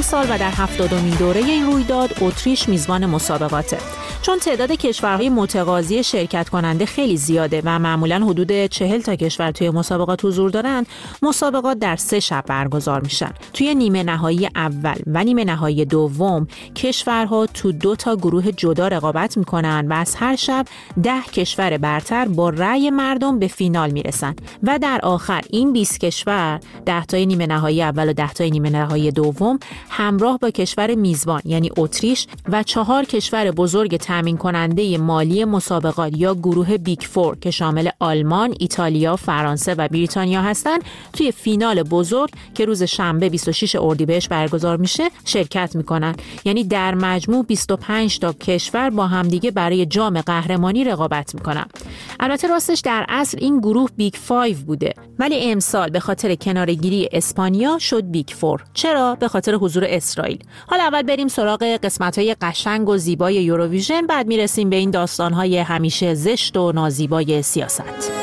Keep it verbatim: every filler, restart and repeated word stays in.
امسال و در هفتادمین دوره این رویداد اتریش میزبان مسابقاته. چون تعداد کشورهای متقاضی شرکت کننده خیلی زیاده و معمولاً حدود چهل تا کشور توی مسابقات حضور دارن، مسابقات در سه شب برگزار میشن. توی نیمه نهایی اول و نیمه نهایی دوم کشورها تو دو تا گروه جدا رقابت میکنن و از هر شب ده کشور برتر با رأی مردم به فینال میرسن و در آخر این بیست کشور، ده تای نیمه نهایی اول و ده تای نیمه نهایی دوم، همراه با کشور میزبان یعنی اتریش و چهار کشور بزرگ تامین کننده مالی مسابقات یا گروه بیگ فور که شامل آلمان، ایتالیا، فرانسه و بریتانیا هستن، توی فینال بزرگ که روز شنبه بیست و شش اردیبهشت برگزار میشه شرکت میکنن. یعنی در مجموع بیست و پنج تا کشور با همدیگه برای جام قهرمانی رقابت میکنن. البته راستش در اصل این گروه بیگ فایو بوده، ولی امسال به خاطر کناره‌گیری اسپانیا شد بیگ فور. چرا؟ به خاطر حضور اسرائیل. حالا اول بریم سراغ قسمت‌های قشنگ و زیبای یوروویژن، بعد میرسیم به این داستان‌های همیشه زشت و نازیبای سیاست.